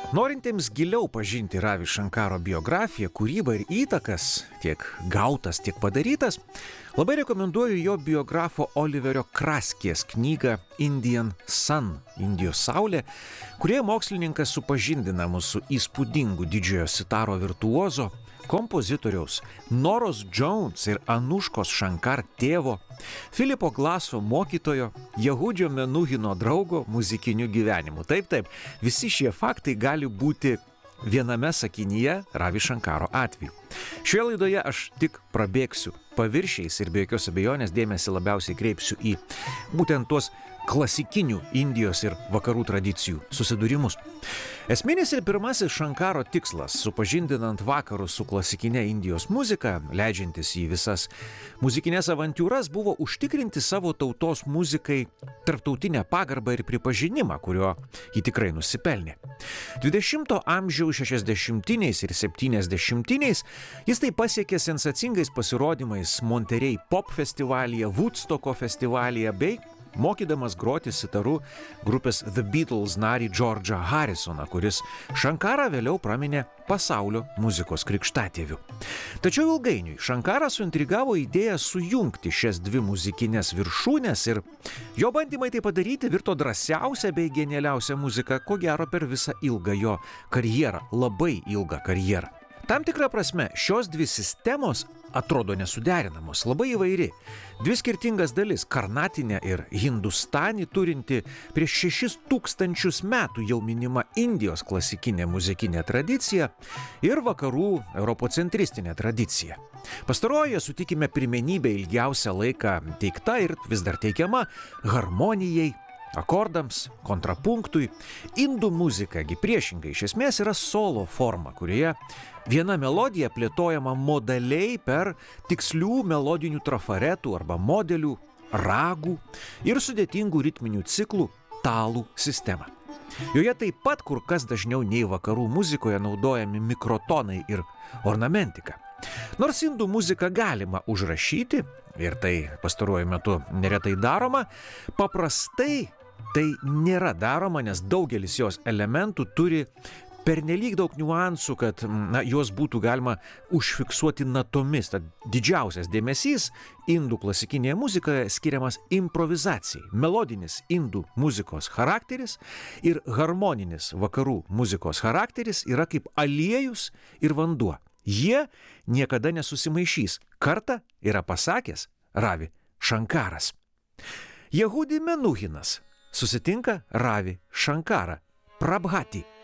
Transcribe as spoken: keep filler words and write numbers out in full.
Norintiems giliau pažinti Ravi Shankaro biografiją, kūrybą ir įtakas, tiek gautas, tiek padarytas, labai rekomenduoju jo biografo Oliverio Kraskės knygą Indian Sun, Indijos saulė, kurioje mokslininkas supažindina mus su įspūdingu didžiojo sitaro virtuozo, kompozitoriaus Noros Jones ir Anuškos Shankar tėvo, Filipo Glaso mokytojo, Jehudžio Menuhino draugo muzikiniu gyvenimu. Taip, taip, visi šie faktai gali būti viename sakinyje Ravi Shankaro atveju. Šioje laidoje aš tik prabėgsiu paviršiais ir be jokios abejonės dėmesį labiausiai kreipsiu į būtent tuos klasikinių Indijos ir vakarų tradicijų susidūrimus. Esminis ir pirmasis Shankaro tikslas, supažindinant vakarus su klasikinė Indijos muzika, leidžiantis į visas muzikinės avantiūras, buvo užtikrinti savo tautos muzikai tarptautinę pagarbą ir pripažinimą, kurio ji tikrai nusipelnė. dvidešimto amžiaus šešiasdešimtiniais ir septyniasdešimtiniais jis tai pasiekė sensacingais pasirodymais Monterey Pop festivalyje, Woodstocko festivalyje bei mokydamas groti sitaru grupės The Beatles narį George'ą Harrisoną, kuris Shankarą vėliau praminė pasaulio muzikos krikštatėviu. Tačiau ilgainiui Shankarą suintrigavo idėja sujungti šias dvi muzikinės viršūnės ir jo bandymai tai padaryti virto drąsiausia bei genialiausia muzika, ko gero per visą ilgą jo karjerą, labai ilgą karjerą. Tam tikrą prasme, šios dvi sistemos atrodo nesuderinamos, labai įvairi. Dvi skirtingas dalis – karnatinė ir hindustanį turinti prieš šešis tūkstančius metų jau minima Indijos klasikinė muzikinė tradicija ir vakarų europocentristinė tradicija. Pastarojoje sutikime pirmenybę ilgiausią laiką teikta ir vis dar teikiama harmonijai, akordams, kontrapunktui. Indų muzika, gi priešingai, iš esmės yra solo forma, kurioje viena melodija plėtojama modaliai per tikslių melodinių trafaretų arba modelių, ragų ir sudėtingų ritminių ciklų talų sistemą. Joje taip pat kur kas dažniau nei vakarų muzikoje naudojami mikrotonai ir ornamentika. Nors indų muziką galima užrašyti, ir tai pastaruoju metu neretai daroma, paprastai tai nėra daroma, nes daugelis jos elementų turi pernelyg daug niuansų, kad na, juos būtų galima užfiksuoti natomis. Tad didžiausias dėmesys indų klasikinėje muzikoje skiriamas improvizacijai. Melodinis indų muzikos charakteris ir harmoninis vakarų muzikos charakteris yra kaip aliejus ir vanduo. Jie niekada nesusimaišys. Kartą yra pasakęs Ravi Shankaras. Jehudi Menuhinas susitinka Ravi Shankarą Prabhati